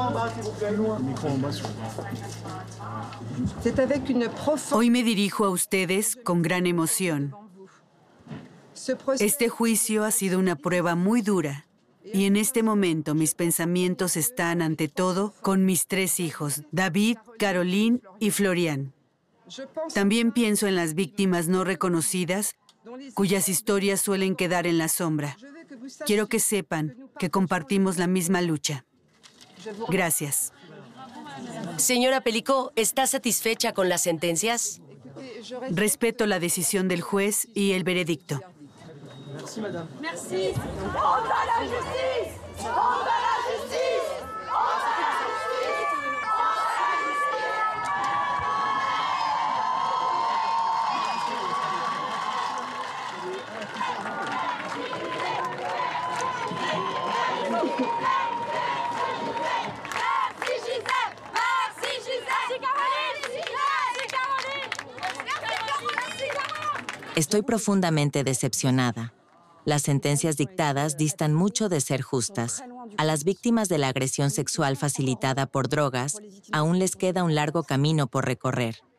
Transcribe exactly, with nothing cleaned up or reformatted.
Hoy me dirijo a ustedes con gran emoción. Este juicio ha sido una prueba muy dura. Y en este momento mis pensamientos están, ante todo, con mis tres hijos, David, Caroline y Florian. También pienso en las víctimas no reconocidas, cuyas historias suelen quedar en la sombra. Quiero que sepan que compartimos la misma lucha. Gracias. Señora Pellicot, ¿está satisfecha con las sentencias? Respeto la decisión del juez y el veredicto. Merci, madame. Merci. On va la justice. On va la justice. On va la justice. Merci, Gisèle. Merci, Gisèle. Merci, Caroline. Merci, Caroline. Merci, Caroline. Estoy profundamente decepcionada. Las sentencias dictadas distan mucho de ser justas. A las víctimas de la agresión sexual facilitada por drogas, aún les queda un largo camino por recorrer.